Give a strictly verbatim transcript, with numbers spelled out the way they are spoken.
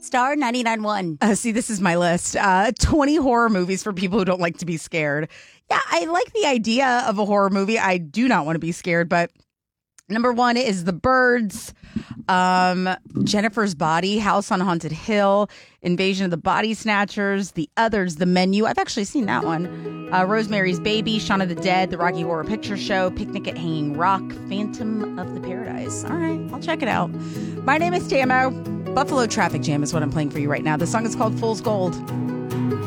Star ninety-nine point one. Uh, see, this is my list. Uh, twenty horror movies for people who don't like to be scared. Yeah, I like the idea of a horror movie. I do not want to be scared, but number one is The Birds, um, Jennifer's Body, House on Haunted Hill, Invasion of the Body Snatchers, The Others, The Menu. I've actually seen that one. Uh, Rosemary's Baby, Shaun of the Dead, The Rocky Horror Picture Show, Picnic at Hanging Rock, Phantom of the Paradise. All right, I'll check it out. My name is Tamo. Buffalo Traffic Jam is what I'm playing for you right now. The song is called Fool's Gold.